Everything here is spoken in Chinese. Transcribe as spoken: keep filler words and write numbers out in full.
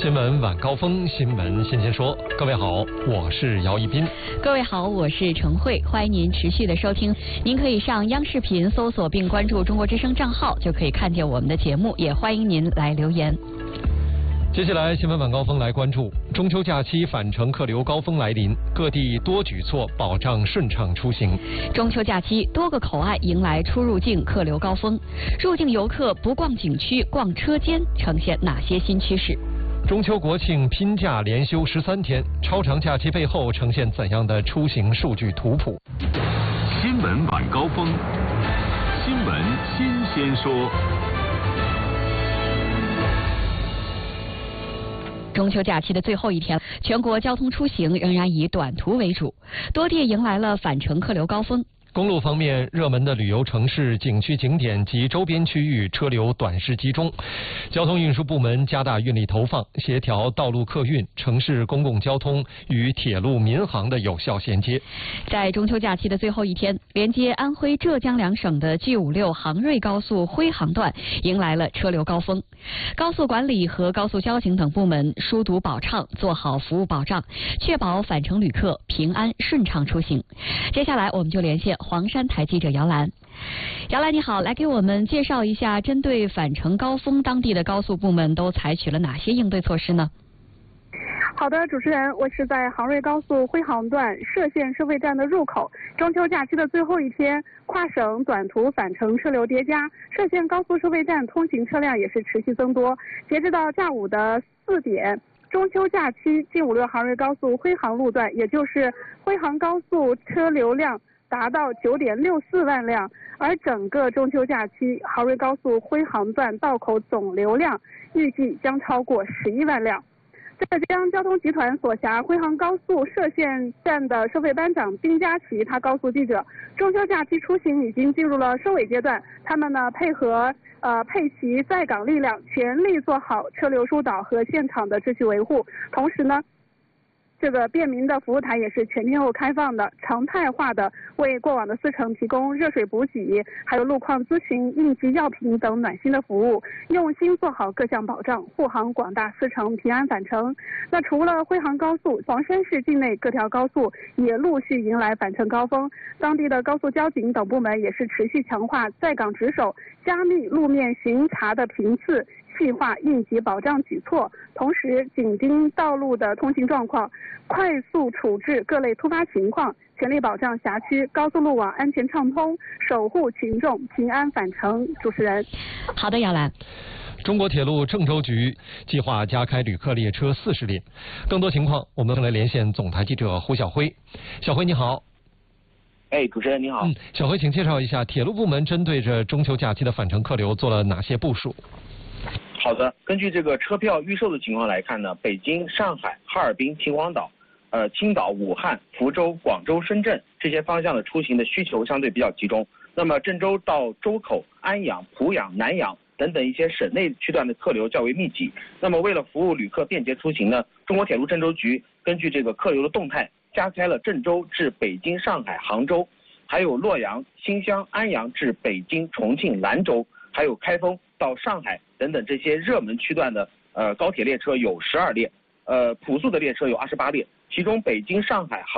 新闻晚高峰，新闻新鲜说。各位好，我是姚一斌。 各位好，我是程慧，欢迎您持续的收听。您可以上央视频搜索并关注中国之声账号，就可以看见我们的节目，也欢迎您来留言。 接下来新闻晚高峰来关注中秋假期返程客流高峰来临，各地多举措保障顺畅出行。 中秋假期多个口岸迎来出入境客流高峰，入境游客不逛景区逛车间，呈现哪些新趋势？ 中秋国庆拼假连休十三天，超长假期背后呈现怎样的出行数据图谱？ 新闻晚高峰，新闻新鲜说。 中秋假期的最后一天，全国交通出行仍然以短途为主，多地迎来了返程客流高峰。 公路方面，热门的旅游城市、景区景点及周边区域车流短时集中，交通运输部门加大运力投放，协调道路客运、城市公共交通与铁路民航的有效衔接。 在中秋假期的最后一天，连接安徽、浙江两省的 G 五六杭瑞高速徽杭段迎来了车流高峰。高速管理和高速交警等部门疏堵保畅，做好服务保障，确保返程旅客平安顺畅出行。接下来我们就连线黄山台记者姚兰。姚兰你好，来给我们介绍一下，针对返程高峰，当地的高速部门都采取了哪些应对措施呢？ 好的，主持人，我是在杭瑞高速徽杭段歙县收费站的入口。中秋假期的最后一天，跨省短途返程车流叠加，歙县高速收费站通行车辆也是持续增多。截止到下午的四点，中秋假期 G 五六杭瑞高速徽杭路段，也就是徽杭高速车流量达到 九点六四万辆，而整个中秋假期杭瑞高速徽杭段道口总流量预计将超过十一万辆。浙江交通集团所辖徽杭高速歙县站的收费班长丁佳琪，他告诉记者，中秋假期出行已经进入了收尾阶段，他们呢配合呃配齐在岗力量，全力做好车流疏导和现场的秩序维护，同时呢，这个便民的服务台也是全天候开放的，常态化的为过往的司乘提供热水补给，还有路况咨询、应急药品等暖心的服务，用心做好各项保障，护航广大司乘平安返程。那除了徽杭高速，黄山市境内各条高速也陆续迎来返程高峰，当地的高速交警等部门也是持续强化在岗值守，加密路面巡查的频次，细化应急保障举措，同时紧盯道路的通行状况，快速处置各类突发情况，全力保障辖区高速路网安全畅通，守护群众平安返程。主持人， 好的，姚兰。 中国铁路郑州局计划加开旅客列车四十列，更多情况我们来连线总台记者胡晓辉。小辉你好。 哎，主持人你好。 嗯，小辉，请介绍一下铁路部门针对着中秋假期的返程客流做了哪些部署？ 好的，根据这个车票预售的情况来看呢，北京、上海、哈尔滨、秦皇岛、呃青岛、武汉、福州、广州、深圳这些方向的出行的需求相对比较集中。那么郑州到周口、安阳、濮阳、南阳等等一些省内区段的客流较为密集。那么为了服务旅客便捷出行呢，中国铁路郑州局根据这个客流的动态，加开了郑州至北京、上海、杭州，还有洛阳、新乡、安阳至北京、重庆、兰州，还有开封到上海等等这些热门区段的呃高铁列车有十二列，呃普速的列车有二十八列，其中北京、上海、杭